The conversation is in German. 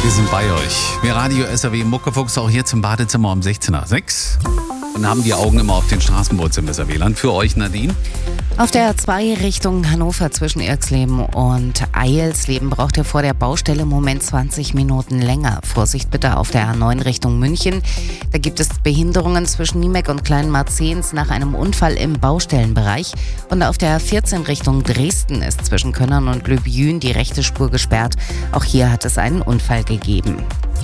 Wir sind bei euch. Wir Radio SAW Muckefuchs auch hier zum Badezimmer um 16:06 und haben die Augen immer auf den Straßenbus im SAW-Land. Für euch, Nadine. Auf der A2 Richtung Hannover zwischen Irxleben und Eilsleben braucht ihr vor der Baustelle im Moment 20 Minuten länger. Vorsicht bitte auf der A9 Richtung München. Da gibt es Behinderungen zwischen Niemek und Kleinmarzens nach einem Unfall im Baustellenbereich. Und auf der A14 Richtung Dresden ist zwischen Könnern und Löbjün die rechte Spur gesperrt. Auch hier hat es einen Unfall gegeben.